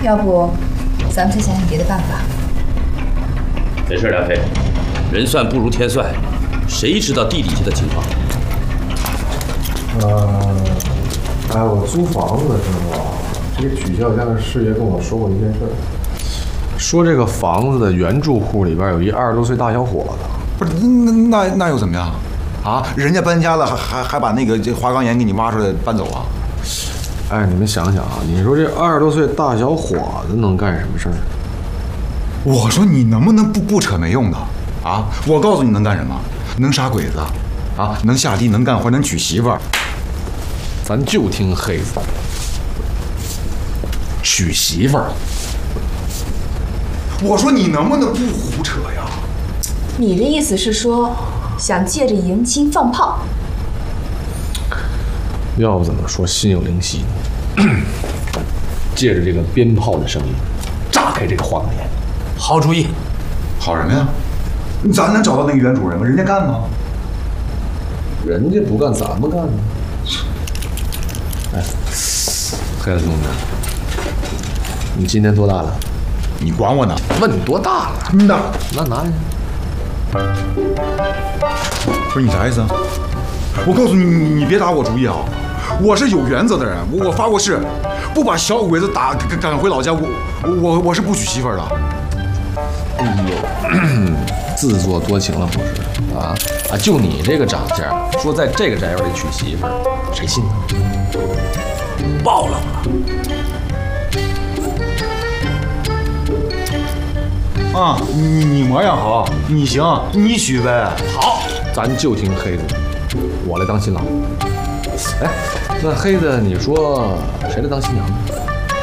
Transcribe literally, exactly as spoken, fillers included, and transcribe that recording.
要不咱们再想想别的办法。 没事，梁飞，人算不如天算，谁知道地底下的情况？ 呃，哎，我租房子的时候啊，这个曲孝家的师爷跟我说过一件事儿，说这个房子的原住户里边有一二十多岁大小伙子。 不是，那那那又怎么样？啊，人家搬家了，还还还把那个这花岗岩给你挖出来搬走啊？ 哎，你们想想啊，你说这二十多岁大小伙子能干什么事儿？ 我说你能不能不不扯没用的啊？我告诉你能干什么？能杀鬼子，啊，能下地，能干活，能娶媳妇儿。 咱就听黑子。 娶媳妇儿。我说你能不能不胡扯呀？ 你的意思是说，想借着迎亲放炮？ 要不怎么说心有灵犀呢？借着这个鞭炮的声音，炸开这个花岗岩。 好主意。 好什么呀？咱能找到那个原主人吗？人家干吗？ 人家不干，咱们干呢。哎，黑子兄弟，你今年多大了？ 你管我呢？ 问你多大了？ 嗯呐， 那拿去。 不是你啥意思啊？我告诉你，你你别打我主意啊！我是有原则的人，我我发过誓，不把小鬼子打赶赶回老家，我我我是不娶媳妇儿的。 哎呦，自作多情了不是？啊啊！就你这个长相，说在这个宅院里娶媳妇儿，谁信呢？ 报了吧！ 啊，你你模样好，你行，你娶呗。 好， 咱就听黑子的，我来当新郎。哎，那黑子，你说谁来当新娘？